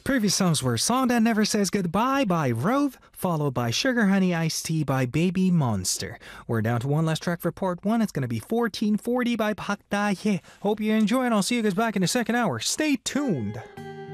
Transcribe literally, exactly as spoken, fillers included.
Previous songs were Song That Never Says Goodbye by Rove, followed by Sugar Honey Iced Tea by Baby Monster. We're down to one last track for part one. It's going to be fourteen forty by Park Da-hye. Hope you enjoy, and I'll see you guys back in the second hour. Stay tuned.